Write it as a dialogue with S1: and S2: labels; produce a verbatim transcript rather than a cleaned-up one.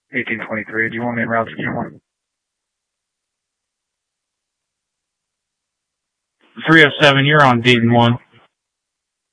S1: eighteen twenty-three. Do you want me in route to Q one?
S2: three oh seven, you're on Dayton one.